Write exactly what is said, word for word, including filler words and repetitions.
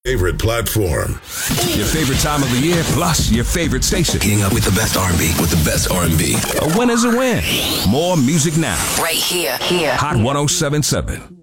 favorite platform. Your favorite time of the year, plus your favorite station. Getting up with the best R and B, with the best R and B. A win is a win. More music now. Right here, here. Hot one oh seven point seven.